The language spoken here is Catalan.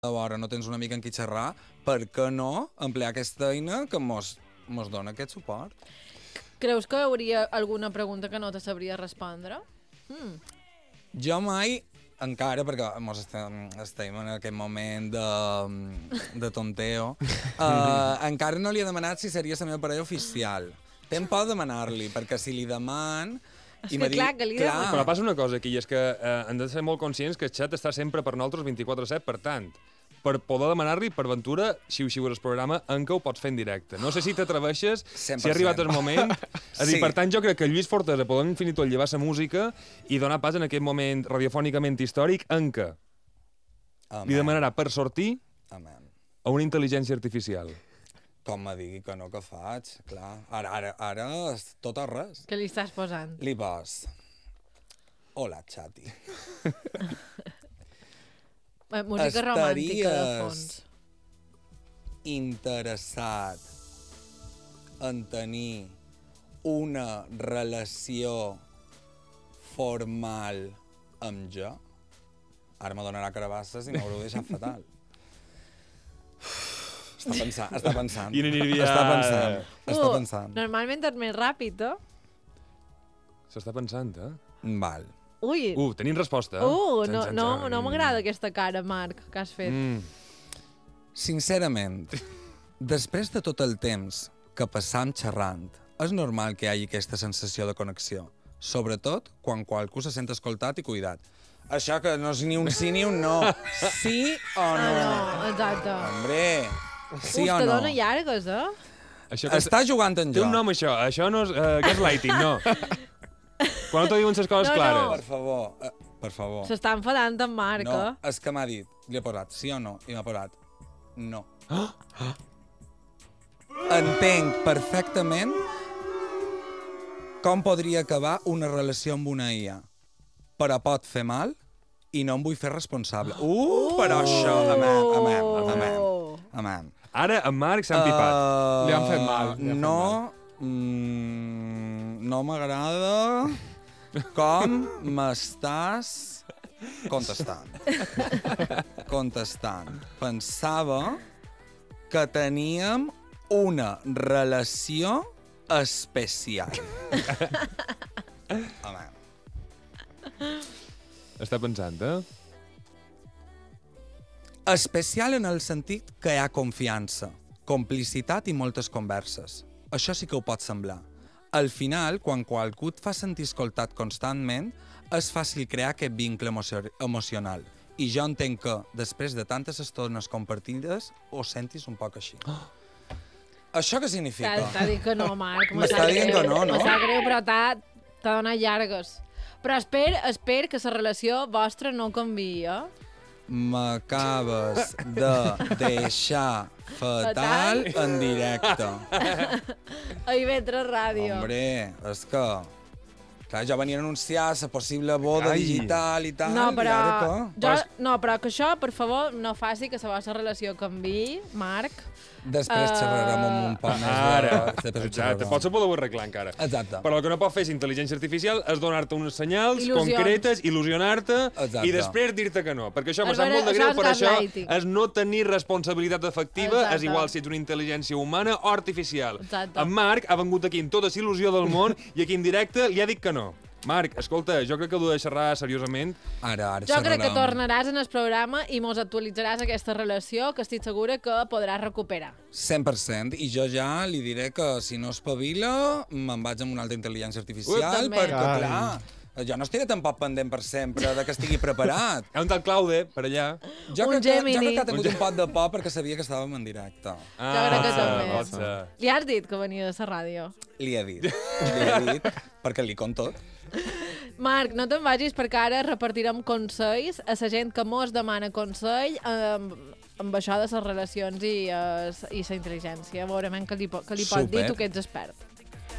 vora no tens una mica en qui xerrar, per què no emplear aquesta eina que mos dona aquest suport? Creus que hi hauria alguna pregunta que no te sabria respondre? Jo mai, encara, perquè mos estem en aquest moment de tonteo, encara no li he demanat si seria la meva parella oficial. Tem por de demanar-li, perquè si li deman... És que clar, que li deman. Però passa una cosa aquí, i és que hem de ser molt conscients que el xat està sempre per nosaltres 24/7, per tant, per poder demanar-li, per ventura, xiu-xiu el programa, en què ho pots fer en directe. No sé si t'atreveixes, si ha arribat el moment. És a dir, per tant, jo crec que Lluís Fortesa podem fins i tot llevar la música i donar pas en aquest moment radiofònicament històric en què li demanarà per sortir a una intel·ligència artificial. Com me digui que no, que faig, clar. Ara és tot o res. Què li estàs posant? Li pos... Hola, xati. Música romàntica de fons. Interessat en tenir una relació formal amb jo? Ara me donarà carabasses i m'haureu deixat fatal. Està pensant. Està pensant. Normalment és més ràpid, eh? S'està pensant, Val. Ui. Tenim resposta. No m'agrada aquesta cara, Marc, que has fet. Sincerament, després de tot el temps que passam xerrant, és normal que hi hagi aquesta sensació de connexió. Sobretot quan qualcú se sent escoltat i cuidat. Això que no és ni un sí ni un no. Sí o no? No, exacte. Hombre, sí o no? Te dona llargues, Està jugant en joc. Té un nom, això. Això no és gaslighting, no. Quan no te diuen les coses clares. Per favor. S'està enfadant en Marc, No, és que m'ha dit, li he posat sí o no, i m'ha posat no. Entenc perfectament com podria acabar una relació amb una IA, però pot fer mal i no em vull fer responsable. Però això, amem. Ara en Marc s'ha empipat. Li han fet mal. No m'agrada com m'estàs contestant. Pensava que teníem una relació especial. Amem. Està pensant, Especial en el sentit que hi ha confiança, complicitat i moltes converses. Això sí que ho pot semblar. Al final, quan qualcú et fa sentir escoltat constantment, és fàcil crear aquest vincle emocional. I jo entenc que, després de tantes estones compartides, ho sentis un poc així. Això què significa? T'ha dit que no, Marc. M'està dient que no, no? M'està greu, però t'ha donat llargues. Però espera que la relació vostra no canviï, M'acabes de deixar fatal en directe. A IB3 Ràdio. Hombre, és que... Clar, jo venia a anunciar la possible boda digital i tal. Però que això, per favor, no faci que la vostra relació canviï, Marc. Després xerrarem amb un poc més de... Exacte, potser podeu arreglar encara. Exacte. Però el que no pot fer és intel·ligència artificial és donar-te unes senyals concretes, il·lusionar-te i després dir-te que no. Perquè això m'ha sap molt de greu, però això és no tenir responsabilitat efectiva, és igual si ets una intel·ligència humana o artificial. En Marc ha vengut aquí amb tota la il·lusió del món i aquí en directe li ha dit que no. Marc, escolta, jo crec que ho he de xerrar seriosament. Jo crec que tornaràs en el programa i mos actualitzaràs aquesta relació que estic segura que podràs recuperar. 100%. I jo ja li diré que si no espavila me'n vaig amb una altra intel·ligència artificial perquè, clar, jo no estiré tampoc pendent per sempre de que estigui preparat. Hi ha un tal Claude, per allà. Jo crec que ha tingut un pot de por perquè sabia que estàvem en directe. Jo crec que també. Li has dit que venia de la ràdio? Li he dit, perquè li conto tot. Marc, no te'n vagis perquè ara repartirem consells a la gent que mos demana consell amb això de les relacions i la intel·ligència. Veurem què li pot dir, tu que ets expert.